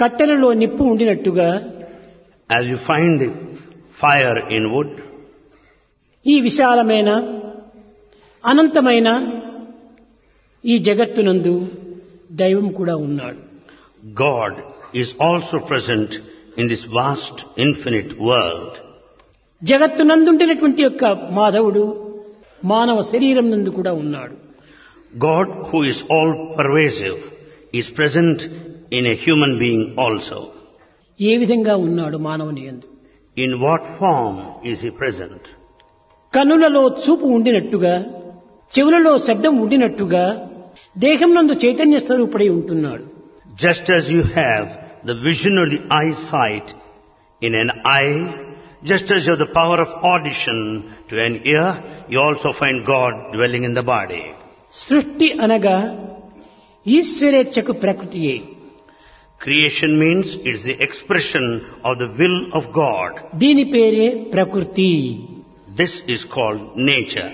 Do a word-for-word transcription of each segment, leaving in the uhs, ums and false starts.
కట్టెలలో నిప్పు ఉండినట్టుగా as you find the fire in wood, ఈ విశాలమైన అనంతమైన ఈ జగత్తునందు దైవం కూడా ఉన్నాడు. God is also present in this vast, infinite world. జగత్తునందుండినటువంటి యొక్క మాధవుడు మానవ శరీరం నందు కూడా ఉన్నాడు. God, who is all pervasive, is present in a human being also. ఏ విధంగా ఉన్నాడు మానవుని యందు? In what form is he present? కన్నులలో చూపు ఉండినట్టుగా, చెవులలో శబ్దం ఉండినట్టుగా దేహం నందు చైతన్య స్వరూపుడై ఉంటున్నాడు. Just as you have the vision or the eyesight in an eye, just as you have the power of audition to an ear, you also find God dwelling in the body. సృష్టి అనగా ఈశ్వరేచ్ఛకు ప్రకృతియే. Creation means it is the expression of the will of God. దీని పేరే ప్రకృతి. This is called nature.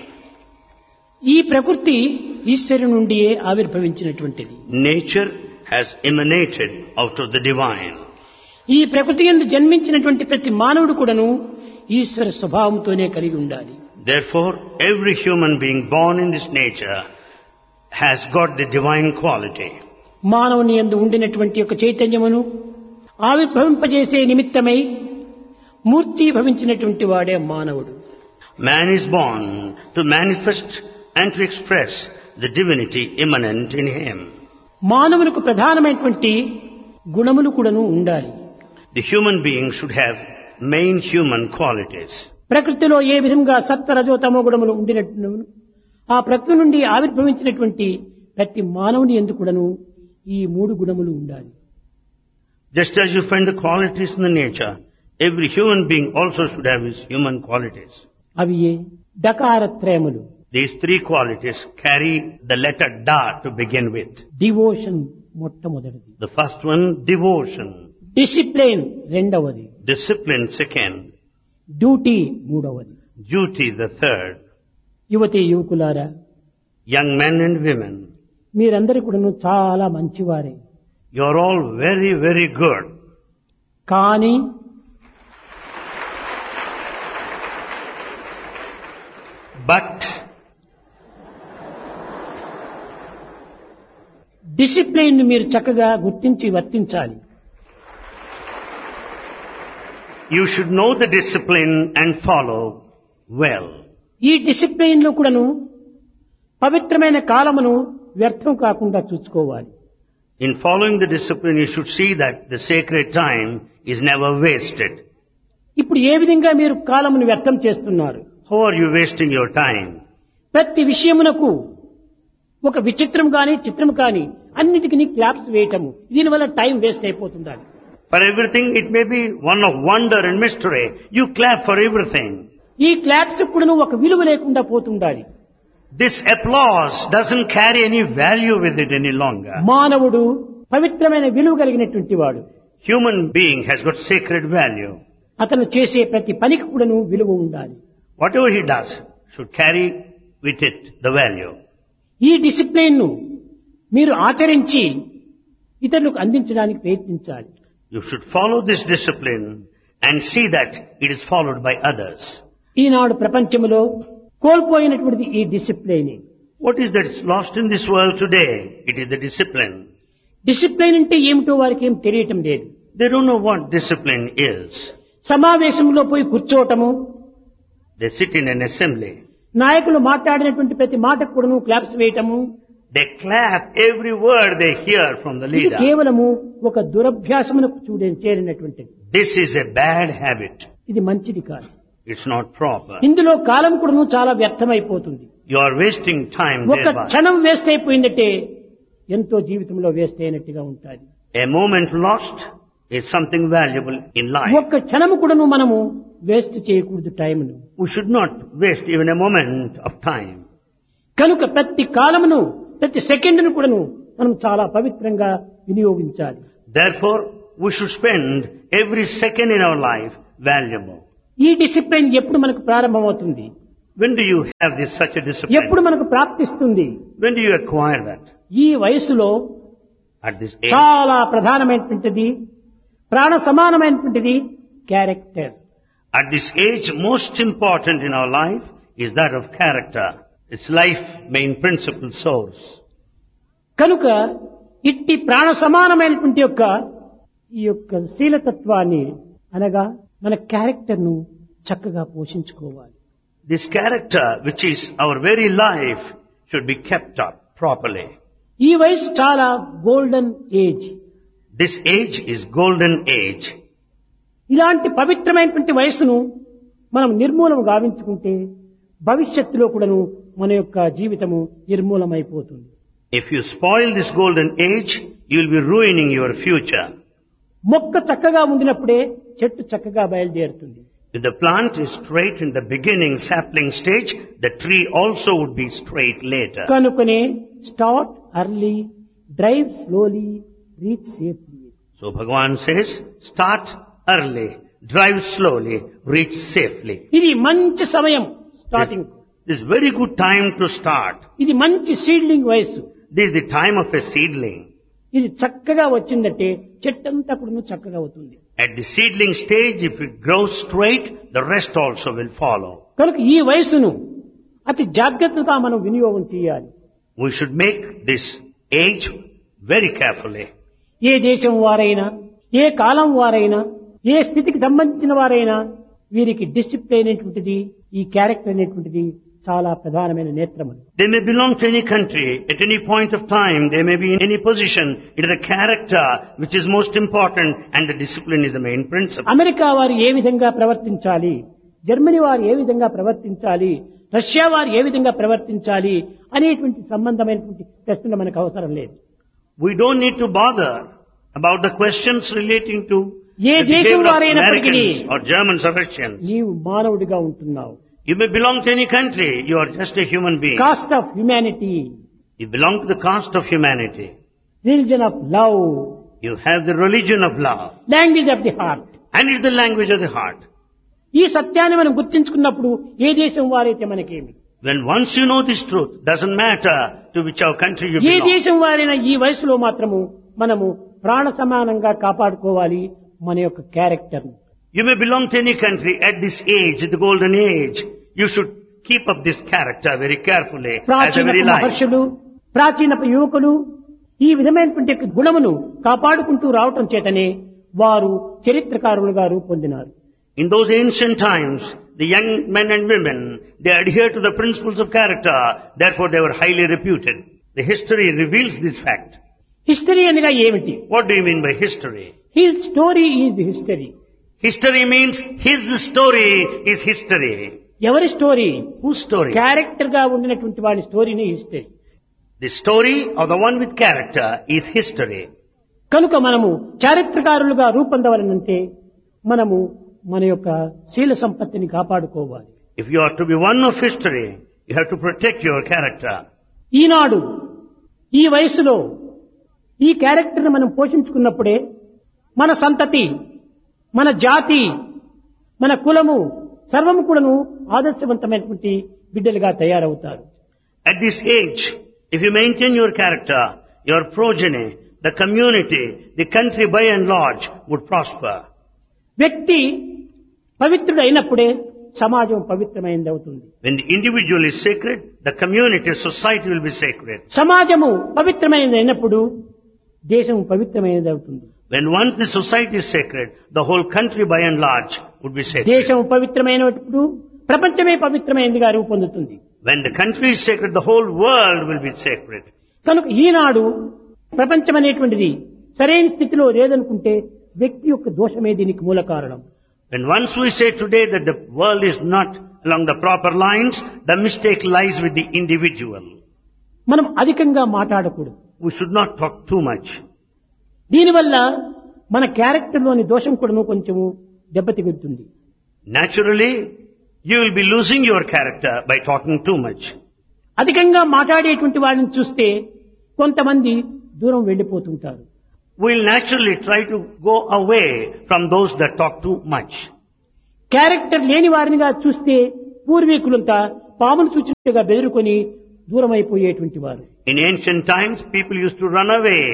ఈ ప్రకృతి ఈశ్వరు నుండియే ఆవిర్భవించినటువంటిది. Nature has emanated out of the divine. ఈ ప్రకృతి యందు జన్మించినటువంటి ప్రతి మానవుడు కూడాను ఈశ్వర స్వభావంతోనే కలిగి ఉండాలి. Therefore, every human being born in this nature has got the divine quality. మానవుని యందు ఉండినటువంటి యొక్క చైతన్యమును ఆవిర్భవింపజేసే నిమిత్తమై మూర్తి భవించినటువంటి వాడే మానవుడు. Man is born to manifest and to express the divinity immanent in him. మానవులకు ప్రధానమైనటువంటి గుణములు కూడాను ఉండాలి. The human being should have main human qualities. ప్రకృతిలో ఏ విధంగా సత్వ రజో తమో గుణములు ఉండినట్టు ఆ ప్రకృతి నుండి ఆవిర్భవించినటువంటి ప్రతి మానవుని యందు కూడాను ఈ మూడు గుణములు ఉండాలి. Just as you find the qualities in the nature, every human being also should have his human qualities. అవి ఏ డకారత్రయములు. These three qualities carry the letter Da to begin with. Devotion మొట్టమొదటిది. The first one, devotion. Discipline రెండవది. Discipline second. Duty మూడవది. Duty the third. యువతి యువకులారా, Young men and women, మీరందరూ కూడాను చాలా మంచివారే. you are all very, very good. కానీ But discipline మీరు చక్కగా గుర్తించి వర్తించాలి. you should know the discipline and follow well. ఈ డిసిప్లిన్ లో కూడాను పవిత్రమైన కాలమును వ్యర్థం కాకుండా చూసుకోవాలి. In following the discipline, you should see that the sacred time is never wasted. ఇప్పుడు ఏ విధంగా మీరు కాలమును వ్యర్థం చేస్తున్నారు? How are you wasting your time? ప్రతి విషయమునకు ఒక విచిత్రం కానీ చిత్రం కానీ అన్నిటికీ క్లాప్స్ వేయటము, దీనివల్ల time waste అయిపోతుండాలి. For everything, it may be one of wonder and mystery. You clap for everything. ఈ క్లాప్స్ కూడా ఒక విలువ లేకుండా పోతుండాలి. This applause doesn't carry any value with it any longer. మానవుడు పవిత్రమైన విలువ కలిగినటువంటి వాడు. Human being has got sacred value. అతను చేసే ప్రతి పనికి కూడాను విలువ ఉండాలి. Whatever he does should carry with it the value. ఈ డిసిప్లిన్ ను మీరు ఆచరించి ఇతరులకు అందించడానికి ప్రయత్నించాలి. You should follow this discipline and see that it is followed by others. ఈనాడు ప్రపంచంలో కోల్పోయినటువంటిది ఈ discipline. What is that is lost in this world today? It is the discipline. Discipline అంటే ఏమిటో వారికి ఏం తెలియటం లేదు. They don't know what discipline is. సమావేశంలో పోయి కూర్చోవటము, They sit in an assembly. నాయకులు మాట్లాడినటువంటి ప్రతి మాటకు కూడాను claps వేయటము, They clap every word they hear from the ఇది leader. కేవలము ఒక దురభ్యాసమునకు చూడే చేరినటువంటిది. This is a bad habit. ఇది మంచిది కాదు. It's not proper. ఇందులో కాలం కూడాను చాలా వ్యర్థమైపోతుంది. You are wasting time ఒక thereby. క్షణం వేస్ట్ అయిపోయిందంటే ఎంతో జీవితంలో వేస్ట్ అయినట్టుగా ఉంటుంది. A moment lost is something valuable in life. ఒక్క క్షణము కూడాను మనము వేస్ట్ చేయకూడదు టైంను. We should not waste even a moment of time. కనుక ప్రతి కాలమును ప్రతి సెకండ్ను కూడాను మనం చాలా పవిత్రంగా వినియోగించాలి. Therefore, we should spend every second in our life valuable. ఈ డిసిప్లిన్ ఎప్పుడు మనకు ప్రారంభమవుతుంది? When do you have this such a discipline? ఎప్పుడు మనకు ప్రాప్తిస్తుంది? When do you acquire that? ఈ వయసులో At this age. చాలా ప్రధానమైనటువంటిది ప్రాణ సమానమైనటువంటిది character. At this age, most important in our life is that of character. It's life main principle source. కనుక ఇట్టి ప్రాణ సమానమైనటువంటి యొక్క ఈ యొక్క శీలతత్వాన్ని అనగా మన క్యారెక్టర్ ను చక్కగా పోషించుకోవాలి. This character, which is our very life, should be kept up properly. ఈ వయసు చాలా golden age. This age is golden age. ఇలాంటి పవిత్రమైనటువంటి వయసును మనం నిర్మూలన గావించుకుంటే భవిష్యత్తులో కూడాను మన యొక్క జీవితము నిర్మూలమైపోతుంది. If you spoil this golden age, you will be ruining your future. మొక్క చక్కగా ఉండినప్పుడే చెట్టు చక్కగా బయలుదేరుతుంది. If the plant is straight in the beginning sapling stage, the tree also would be straight later. కనుకనే start early, drive slowly, reach safely. So Bhagavan says, start early, drive slowly, reach safely. ఇది మంచి సమయం starting. This is very good time to start. ఇది మంచి seedling వయసు. This is the time of a seedling. ఇది చక్కగా వచ్చిందంటే చెట్టంతా కూడా చక్కగా అవుతుంది. At the seedling stage, if it grows straight, the rest also will follow. కనుక ఈ వయసును అతి జాగ్రత్తగా మనం వినియోగం చేయాలి. We should make this age very carefully. ఏ దేశం వారైనా, ఏ కాలం వారైనా, ఏ స్థితికి సంబంధించిన వారైనా వీరికి డిసిప్లిన్ అనేటువంటిది, ఈ క్యారెక్టర్ అనేటువంటిది చాలా ప్రధానమైన నేత్రము. They may belong to any country at any point of time. They may be in any position. It is the character which is most important, and the discipline is the main principle. America వారు ఏ విధంగా ప్రవర్తించాలి, Germany వారు ఏ విధంగా ప్రవర్తించాలి, Russia వారు ఏ విధంగా ప్రవర్తించాలి అనేటువంటి సంబంధమైనటువంటి ప్రశ్నలు మనకు అవసరం లేదు. We don't need to bother about the questions relating to A the దేశం behavior of వారైనప్పటికీ Americans or Germans or Russians. నీవు మానవుడిగా ఉంటున్నావు. You may belong to any country. You are just a human being. Cost of humanity, You belong to the caste of humanity. Religion of love, You have the religion of love. Language of the heart. And it's the language of the heart. ఈ సత్యాన్ని మనం గుర్తించుకున్నప్పుడు ఏ దేశం వారైతే మనకేమి, When once you know this truth, doesn't matter to which our country you A belong. దేశం వారైనా ఈ వయసులో మాత్రము మనము ప్రాణ సమానంగా కాపాడుకోవాలి మన యొక్క character. You may belong to any country at this age, the golden age. You should keep up this character very carefully as a ప్రాచీన very life. మహర్షులు, ప్రాచీన యువకులు ఈ విధమైనటువంటి గుణమును కాపాడుకుంటూ రావటం చేతనే వారు చరిత్రకారులుగా రూపొందినారు. In those ancient times, the young men and women, they adhere to the principles of character. Therefore, they were highly reputed. The history reveals this fact. History అనగా ఏమిటి? What do you mean by history? His story is history. History means his story is history. ఎవరి story? Whose story? Character గా ఉండినటువంటి వాడి స్టోరీని history. The story of the one with character is history. కనుక మనము చారిత్రకారులుగా రూపొందవలనంటే మనము మన యొక్క శీల సంపత్తిని కాపాడుకోవాలి. If you are to be one of history, you have to protect your character. ఈనాడు ఈ వయసులో ఈ క్యారెక్టర్ని మనం పోషించుకున్నప్పుడే మన సంతతి, మన జాతి, మన కులము సర్వము కూడాను ఆదర్శవంతమైనటువంటి బిడ్డలుగా తయారవుతారు. At this age, if you maintain your character, your progeny, the community, the country by and large would prosper. వ్యక్తి పవిత్రుడు అయినప్పుడే సమాజం పవిత్రమైనది అవుతుంది. When the individual is sacred, the community, society will be sacred. సమాజము పవిత్రమైనది అయినప్పుడు దేశం పవిత్రమైనది అవుతుంది. When once the society is sacred, the whole country by and large would be sacred. దేశం పవిత్రమైనప్పుడు ప్రపంచమే పవిత్రమైనదిగా రూపొందుతుంది. When the country is sacred, the whole world will be sacred. కనుక ఈనాడు ప్రపంచం అనేటువంటిది సరైన స్థితిలో లేదనుకుంటే వ్యక్తి యొక్క దోషమే దీనికి మూల కారణం. When once we say today that the world is not along the proper lines, the mistake lies with the individual. మనం అధికంగా మాట్లాడకూడదు. We should not talk too much. దీనివల్ల మన క్యారెక్టర్లోని దోషం కూడా కొంచెము దెబ్బతిగుతుంది. Naturally, you will be losing your character by talking too much. అధికంగా మాట్లాడేటువంటి వాడిని చూస్తే కొంతమంది దూరం వెళ్ళిపోతుంటారు. We will naturally try to go away from those that talk too much. Character లేని వారినిగా చూస్తే పూర్వీకులంతా పామును చూచినట్టుగా బెదిరుకొని దూరం అయిపోయేటువంటి వారు. In ancient times, people used to run away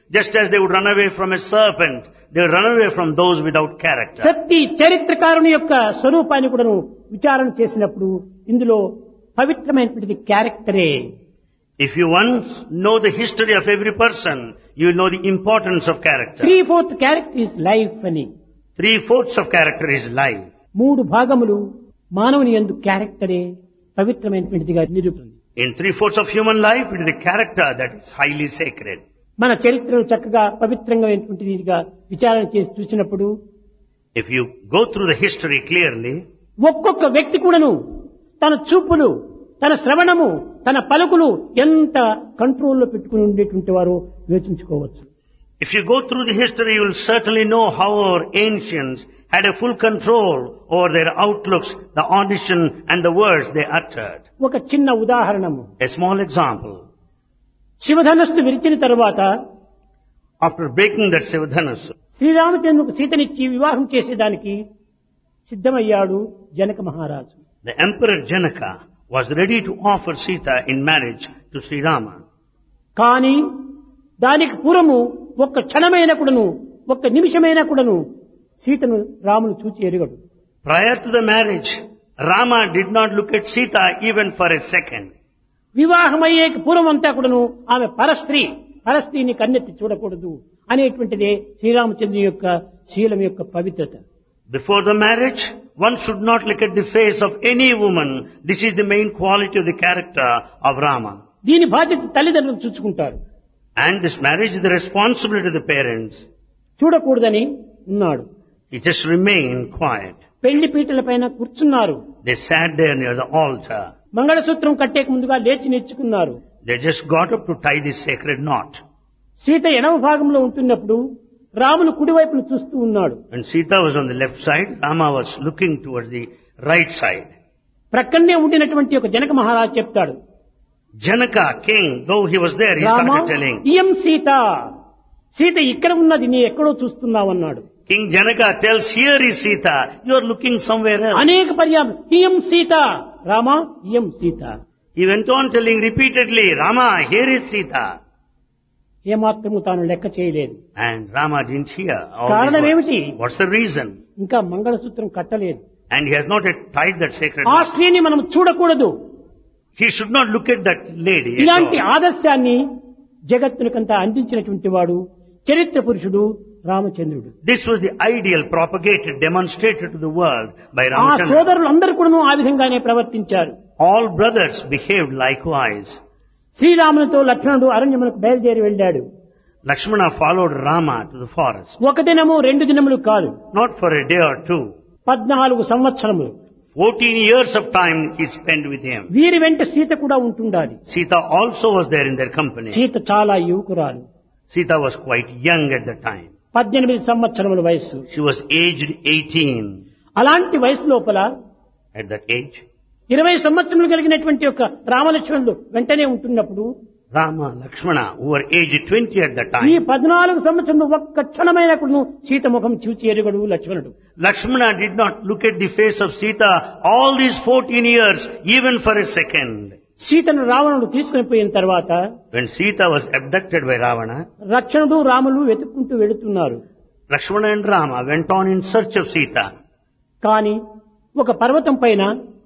Just as they would run away from a serpent, they would run away from those without character. ప్రతి చరిత్రకారుని యొక్క స్వరూపాన్ని కూడా విచారణ చేసినప్పుడు ఇందులో పవిత్రమైనటువంటి క్యారెక్టరే. If you once know the history of every person, you will know the importance of character. Three fourth character is life అని. Three-fourths of character is life. మూడు భాగములు మానవుని యందు క్యారెక్టరే పవిత్రమైనటువంటిదిగా నిరూపణ. In three-fourths of human life, it is the character that is highly sacred. మన చరిత్రను చక్కగా పవిత్రంగా ఇదిగా విచారణ చేసి చూసినప్పుడు If you go through the history clearly, ఒక్కొక్క వ్యక్తి కూడాను తన చూపులు, తన శ్రవణము, తన పలుకులు ఎంత కంట్రోల్లో పెట్టుకుని ఉండేటువంటి వారో యోచించుకోవచ్చు. if you go through the history, you will certainly know how our ancients had a full control over their outlooks, the audition and the words they uttered. ఒక చిన్న ఉదాహరణము. A small example. శివధనస్సు విరిచిన తరువాత After breaking that Sivadhanasu, శ్రీరామచంద్రుకు సీతనిచ్చి వివాహం చేసేదానికి సిద్ధమయ్యాడు జనక మహారాజు. the Emperor Janaka was ready to offer Sita in marriage to Sri Rama. కానీ దానికి పూర్వము ఒక్క క్షణమైన కూడాను, ఒక్క నిమిషమైన కూడాను సీతను రామును చూచి ఎరుగడు. Prior to the marriage, Rama did not look at Sita even for a second. వివాహమయ్యే పూర్వం అంతా కూడాను ఆమె పరస్త్రీ, పరస్త్రీని కన్నెత్తి చూడకూడదు అనేటువంటిదే శ్రీరామచంద్రుని యొక్క శీలం యొక్క పవిత్రత. Before the marriage, one should not look at the face of any woman. This is the main quality of the character of Rama. దీని బాధ్యత తల్లిదండ్రులు చూసుకుంటారు. And this marriage is the responsibility of the parents. చూడకూడదని ఉన్నాడు. He just remained quiet. పెళ్లి పీటల పైన కూర్చున్నారు. They sat there near the altar. మంగళసూత్రం కట్టేక ముందుగా లేచి నిల్చుకున్నారు. They just got up to tie this sacred knot. Sita ఎడమ భాగంలో ఉంటున్నప్పుడు రామును కుడివైపును చూస్తూ ఉన్నాడు. When Sita was on the left side, Rama was looking towards the right side. ప్రక్కనే ఉండినటువంటి ఒక జనక మహారాజు చెప్తాడు, Janaka, king, though he was there, he Rama started telling, ఇయం Sita, Sita ఇక్కడ ఉన్నది నీ ఎక్కడో చూస్తున్నావన్నాడు. King Janaka tells, here is Sita, you are looking somewhere else. అనేక పర్యాయం ఇయం Sita, Rama ఇయం Sita. He went on telling repeatedly, Rama, here is Sita. ఏమాత్రము తాను లెక్క చేయలేదు. And Rama didn't hear all కారణం this. ఏమిటి? What's the reason? ఇంకా మంగళసూత్రం కట్టలేదు. And he has not yet tied that sacred ఆ knot. స్త్రీని మనం చూడకూడదు. He should not look at that lady at ఇలాంటి all. ఆదర్శాన్ని జగత్తునికంతా అందించినటువంటి వాడు చరిత్ర పురుషుడు రామచంద్రుడు. This was the ideal propagated, demonstrated to the world by ఆ Ramachandra. సోదరులు అందరూ కూడా ఆ విధంగానే ప్రవర్తించారు. All brothers behaved likewise. శ్రీరామునితో లక్ష్మణుడు అరణ్యమునకు బయలుదేరి వెళ్ళాడు. Lakshmana followed Rama to the forest. ఒక దినము రెండు దినములు కాదు, Not for a day or two. పద్నాలుగు సంవత్సరములు Fourteen years of time he spent with him. వీరి వెంట సీత కూడా ఉంటుండాలి. Sita also was there in their company. Sita చాలా యువకురాలు. Sita was quite young at the time. పద్దెనిమిది సంవత్సరముల వయస్సు. She was aged eighteen. అలాంటి వయసు లోపల At that age, ఇరవై సంవత్సరములు కలిగినటువంటి ఒక రామలక్ష్మణుడు వెంటనే ఉంటున్నప్పుడు Rama, Lakshmana, who were aged twenty at that ఈ time, పద్నాలుగు సంవత్సరంలో ఒక్క క్షణమైన కూడా సీత ముఖం చూచి ఎరుగడు లక్ష్మణుడు. Lakshmana did not look at the face of Sita all these fourteen years, even for a second. సీతను రావణుడు తీసుకుని పోయిన తర్వాత When Sita was abducted by Ravana, లక్ష్మణుడు రాములు వెతుక్కుంటూ వెళుతున్నారు. Lakshmana and Rama went on in search of Sita. కానీ ఒక పర్వతం పైన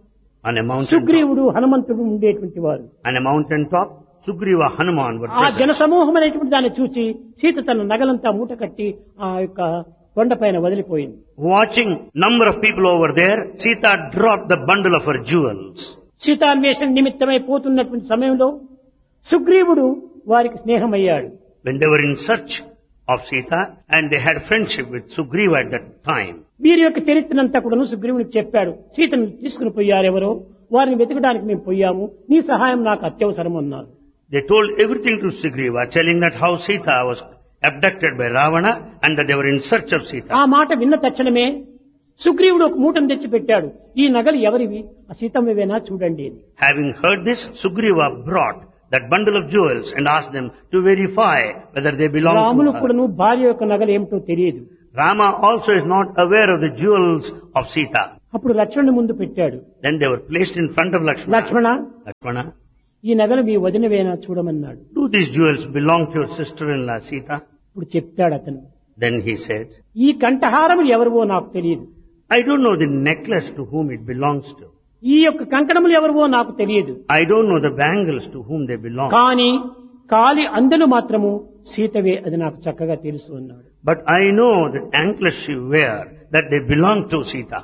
On a mountain top, సుగ్రీవుడు హనుమంతుడు ఉండేటువంటి వారు. on a mountain top, Sugriva, Hanuman were ఆ present. జనసమూహం అనేటువంటి దాన్ని చూసి సీత తన నగలంతా మూట కట్టి ఆ యొక్క కొండపైన వదిలిపోయింది. Watching number of people over there, Sita dropped the bundle of her jewels. సీతాన్వేషణ నిమిత్తమై పోతున్నటువంటి సమయంలో సుగ్రీవుడు వారికి స్నేహమయ్యాడు. When they were in search of Sita, and they had friendship with Sugriva at that time. వీరి యొక్క చరిత్రనంతా కూడా సుగ్రీవునికి చెప్పాడు. సీతను తీసుకుని పోయారెవరో వారిని వెతకడానికి మేము పోయాము, నీ సహాయం నాకు అత్యవసరం అన్నారు. They told everything to Sugriva, telling that how Sita was abducted by Ravana and that they were in search of ఆ Sita. మాట విన్న తక్షణమే సుగ్రీవుడు ఒక మూటను తెచ్చి పెట్టాడు. ఈ నగలు ఎవరివి? ఆ సీతమ్మవేనా చూడండి అని. Having heard this, Sugriva brought that bundle of jewels and asked them to verify whether they belong Ramulu to her. కూడాను భార్య యొక్క నగలు ఏమిటో తెలియదు. Rama also is not aware of the jewels of Sita. అప్పుడు లక్ష్మణుని ముందు పెట్టాడు. Then they were placed in front of Lakshmana. Lakshmana, Lakshmana, ఈ నగలు మీ వదినవేనా చూడమన్నాడు. Do these jewels belong to your sister-in-law Sita? ఇప్పుడు చెప్తాడు అతను, Then he said, ఈ కంఠహారములు ఎవరివో నాకు తెలియదు, I don't know the necklace to whom it belongs to. ఈ యొక్క కంకణములు ఎవరివో నాకు తెలియదు, I don't know the bangles to whom they belong. కానీ కాలి అందలు మాత్రము సీతవే, అది నాకు చక్కగా తెలుసు అన్నాడు. But I know the anklets she wear, that they belong to Sita.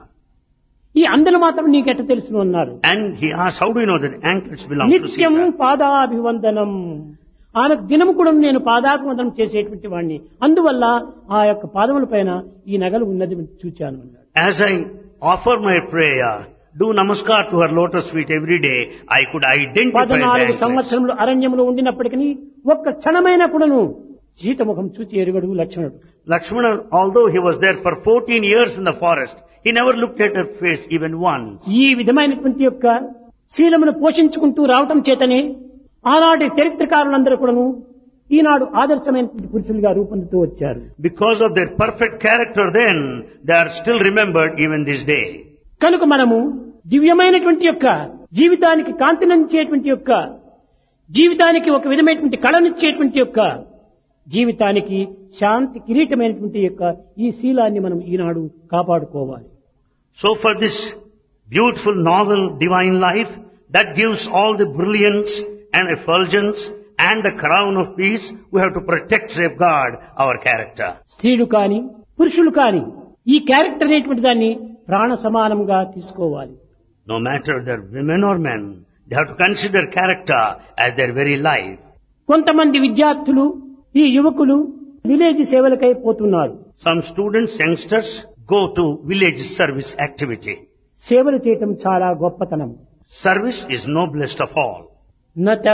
ఈ అందలు మాత్రం నీకెట్ట తెలుసును అన్నారు. And he asked, how do you know that anklets belong to నిత్యం Sita? పాదాభివందనం, ఆమెకు దినము కూడా నేను పాదాభివందనం చేసేటువంటి వాడిని, అందువల్ల ఆ యొక్క పాదముల పైన ఈ నగలు ఉన్నది చూచాను అన్నాడు. As I offer my prayer, do namaskar to her lotus feet every day, I could identify the పద్నాలుగు anklets. సంవత్సరములు అరణ్యములో ఉండినప్పటికీ ఒక్క క్షణమైన కూడాను సీత ముఖం చూచి ఎరుగడు లక్ష్మణుడు. Lakshmana, although he was there for fourteen years in the forest, he never looked at her face even once. ఈ విధమైనటువంటి యొక్క శీలమును పోషించుకుంటూ రావటం చేతనే ఆనాటి చరిత్రకారులందరూ కూడాను ఈనాడు ఆదర్శమైనటువంటి పురుషులుగా రూపొందుతూ వచ్చారు. Because of their perfect character then, they are still remembered even this day. కనుక మనము దివ్యమైనటువంటి యొక్క జీవితానికి కాంతినిచ్చేటువంటి యొక్క జీవితానికి ఒక విధమైనటువంటి కళనిచ్చేటువంటి యొక్క జీవితానికి శాంతి కిరీటమైనటువంటి యొక్క ఈ శీలాన్ని మనం ఈనాడు కాపాడుకోవాలి. So for this beautiful, novel, divine life that gives all the brilliance and effulgence and the crown of peace, we have to protect, safeguard our character. స్త్రీలు కాని పురుషులు కాని ఈ క్యారెక్టర్ అనేటువంటి దాన్ని ప్రాణ సమానంగా తీసుకోవాలి. No matter they're women or men, they have to consider character as their very life. కొంతమంది విద్యార్థులు, ఈ యువకులు విలేజ్ సేవలకై పోతున్నారు. Some students, youngsters, go to village service activity. సేవలు చేయటం చాలా గొప్పతనం. Service is noblest of all. నత